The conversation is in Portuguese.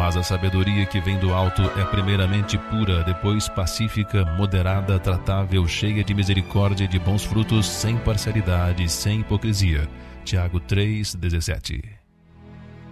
Mas a sabedoria que vem do alto é primeiramente pura, depois pacífica, moderada, tratável, cheia de misericórdia e de bons frutos, sem parcialidade, sem hipocrisia. Tiago 3:17.